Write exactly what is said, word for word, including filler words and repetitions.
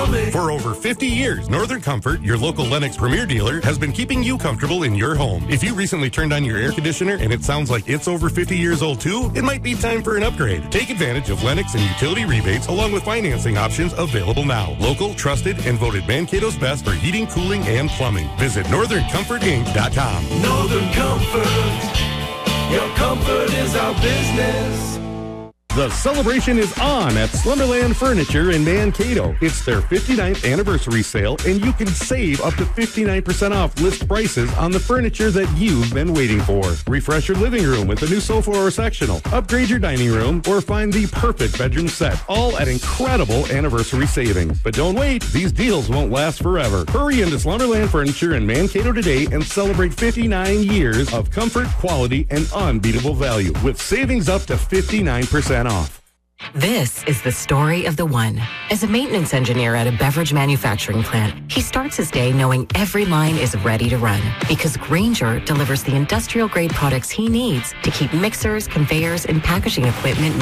Plumbing. For over fifty years, Northern Comfort, your local Lennox Premier dealer, has been keeping you comfortable in your home. If you recently turned on your air conditioner and it sounds like it's over fifty years old too, it might be time for an upgrade. Take advantage of Lennox and utility rebates along with financing options available now. Local, trusted, and voted Mankato's best for heating, cooling, and plumbing. Visit northern comfort inc dot com. Northern Comfort. Your comfort is our business. The celebration is on at Slumberland Furniture in Mankato. It's their fifty-ninth anniversary sale, and you can save up to fifty-nine percent off list prices on the furniture that you've been waiting for. Refresh your living room with a new sofa or sectional, upgrade your dining room, or find the perfect bedroom set, all at incredible anniversary savings. But don't wait, these deals won't last forever. Hurry into Slumberland Furniture in Mankato today and celebrate fifty-nine years of comfort, quality, and unbeatable value with savings up to fifty-nine percent off. This is the story of the one. As a maintenance engineer at a beverage manufacturing plant, he starts his day knowing every line is ready to run because Grainger delivers the industrial-grade products he needs to keep mixers, conveyors, and packaging equipment